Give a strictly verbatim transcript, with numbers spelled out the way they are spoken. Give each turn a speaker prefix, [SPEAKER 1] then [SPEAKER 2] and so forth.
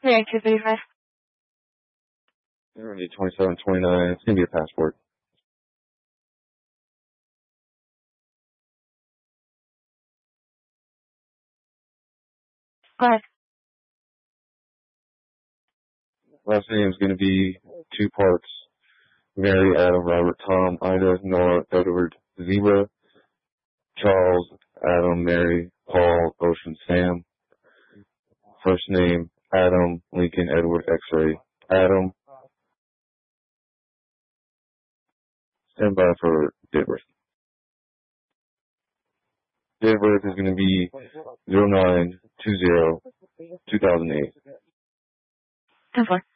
[SPEAKER 1] Yeah, two thirty-five.
[SPEAKER 2] We're going to do twenty-seven twenty-nine. It's going to be a passport.
[SPEAKER 1] Go ahead.
[SPEAKER 2] Last name is going to be two parts. Mary, Adam, Robert, Tom, Ida, Noah, Edward, Zebra, Charles, Adam, Mary, Paul, Ocean, Sam. First name, Adam, Lincoln, Edward, X-ray, Adam. Stand by for date of birth. Date of birth is going to be zero nine two zero two thousand eight.
[SPEAKER 1] ten four.